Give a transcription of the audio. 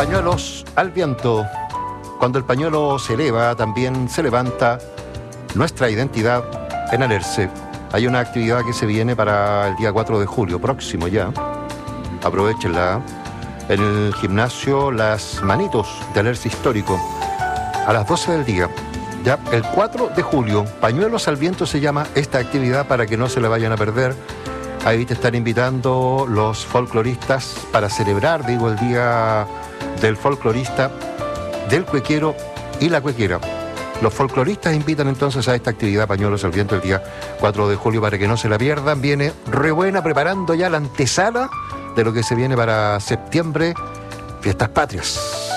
Pañuelos al viento. Cuando el pañuelo se eleva, también se levanta nuestra identidad en Alerce. Hay una actividad que se viene para el día 4 de julio, próximo ya. Aprovechenla. En el gimnasio Las Manitos de Alerce Histórico, a las 12 del día. Ya el 4 de julio, Pañuelos al viento se llama esta actividad para que no se la vayan a perder. Ahí te están invitando los folcloristas para celebrar, digo, el día del folclorista, del cuequero y la cuequera. Los folcloristas invitan entonces a esta actividad Pañuelos al viento el día 4 de julio para que no se la pierdan. Viene re buena, preparando ya la antesala de lo que se viene para septiembre, Fiestas Patrias.